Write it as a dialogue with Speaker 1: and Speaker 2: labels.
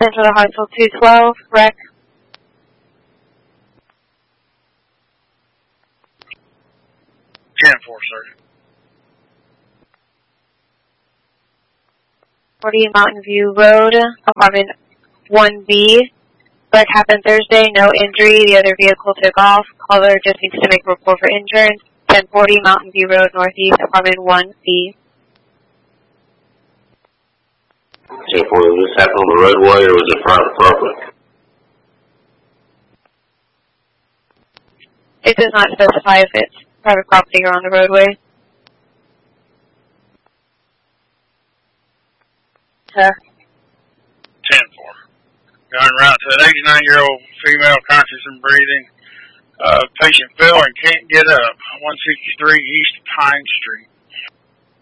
Speaker 1: Central Hospital 212, rec.
Speaker 2: Sir.
Speaker 1: 40 Mountain View Road, apartment 1B. Wreck happened Thursday, no injury. The other vehicle took off. Caller just needs to make a report for insurance. 1040 Mountain View Road, Northeast, apartment 1B.
Speaker 3: 1040, was this happened on the roadway or was it private property?
Speaker 1: It does not specify if it's private property or on the roadway. Sir.
Speaker 2: 10-4. Going right to an 89-year-old female, conscious and breathing. Patient fell and can't get up. 163 East Pine Street.